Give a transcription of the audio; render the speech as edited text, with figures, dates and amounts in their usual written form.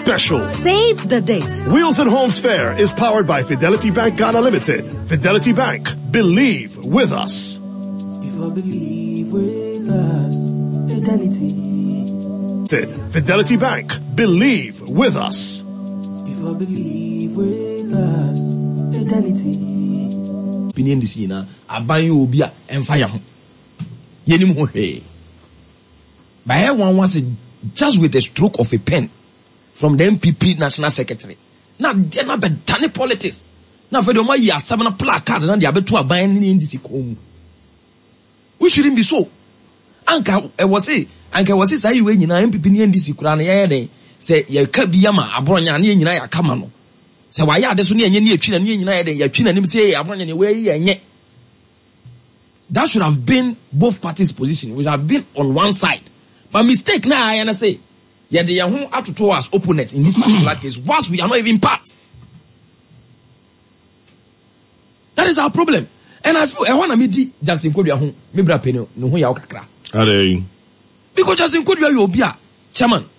special. Save the date. Wheels and Homes Fair is powered by Fidelity Bank Ghana Limited. Fidelity Bank. Believe with us. If I believe with us, Fidelity. Fidelity Bank. Believe with us. If I believe with us, Fidelity. Opinion this year, aban you obi a emfire ho. Yenim ho hwe. By one was just with the stroke of a pen from the MPP National Secretary. Now they're not betani politics. Now for the more year 7 placard na they abeto aban ni ndisi ko. We shouldn't be so. Anka was say say we nyina MPP ni ndisi kura na ye den say ye ka biya ma abronya na ye nyina ya kama no. Say wa ya de so na enye ni atwi na ni nyina ye den ya twi na nim say abronya ne we ye enye. That should have been both parties' position. We should have been on one side. But mistake now I say, yeah, they are who out to us opponents in this particular case. Whilst we are not even part. That is our problem. And I feel I want to meet Justin Kodua me bra penny no ho ya okakra. Are because Justin Kodua you be a chairman.